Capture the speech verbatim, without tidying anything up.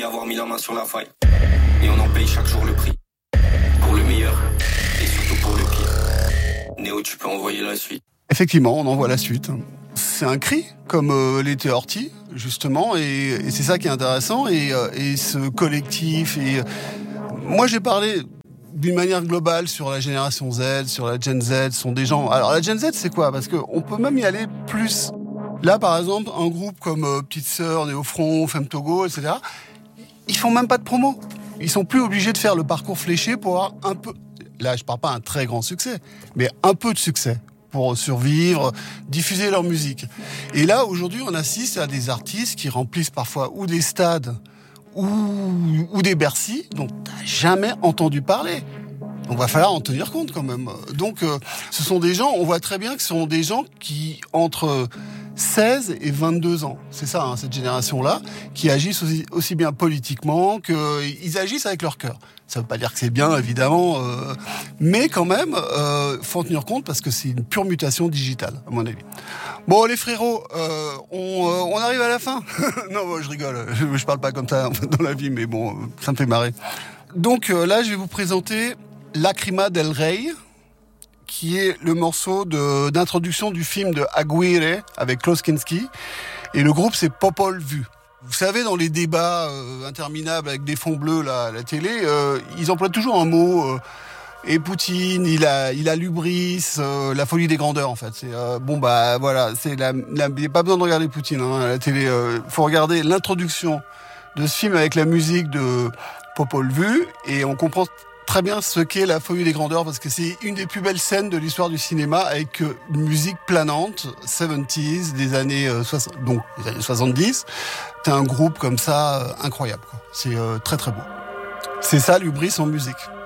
promis avoir mis la main sur la faille. Et on en paye chaque jour le prix. Pour le meilleur, et surtout pour le pire. Néo, tu peux envoyer la suite. Effectivement, on envoie la suite. C'est un cri, comme euh, l'était Horty, justement, et, et c'est ça qui est intéressant. Et, euh, et ce collectif, et euh, moi j'ai parlé d'une manière globale sur la génération Z, sur la Gen Z, sont des gens... Alors la Gen Z, c'est quoi ? Parce qu'on peut même y aller plus. Là, par exemple, un groupe comme euh, Petite Sœur, Néo-Front, Femme Togo, et cetera, ils font même pas de promo. Ils sont plus obligés de faire le parcours fléché pour avoir un peu... Là, je parle pas un très grand succès, mais un peu de succès pour survivre, diffuser leur musique. Et là, aujourd'hui, on assiste à des artistes qui remplissent parfois ou des stades ou, ou des Bercy dont t'as jamais entendu parler. Donc, va falloir en tenir compte quand même. Donc, euh, ce sont des gens, on voit très bien que ce sont des gens qui, entre seize et vingt-deux ans, c'est ça, hein, cette génération-là, qui agissent aussi, aussi bien politiquement qu'ils agissent avec leur cœur. Ça veut pas dire que c'est bien, évidemment, euh, mais quand même, euh, faut en tenir compte parce que c'est une pure mutation digitale, à mon avis. Bon, les frérots, euh, on, euh, on arrive à la fin. Non, moi, je rigole, je, je parle pas comme ça en fait, dans la vie, mais bon, ça me fait marrer. Donc euh, là, je vais vous présenter Lacrima del Rey, qui est le morceau de, d'introduction du film de Aguirre avec Klaus Kinski. Et le groupe, c'est Popol Vuh. Vous savez, dans les débats euh, interminables avec des fonds bleus là, à la télé, euh, ils emploient toujours un mot. Euh, et Poutine, il a, il a l'hubris, euh, la folie des grandeurs en fait. C'est euh, bon bah voilà, c'est la, la, il n'y a pas besoin de regarder Poutine hein, à la télé. Il euh, faut regarder l'introduction de ce film avec la musique de Popol Vuh et on comprend très bien ce qu'est la folie des grandeurs parce que c'est une des plus belles scènes de l'histoire du cinéma avec une musique planante, soixante-dix, des années euh, soixante, donc des années soixante-dix. T'as un groupe comme ça euh, incroyable, quoi. C'est euh, très très beau. C'est ça l'hubris en musique.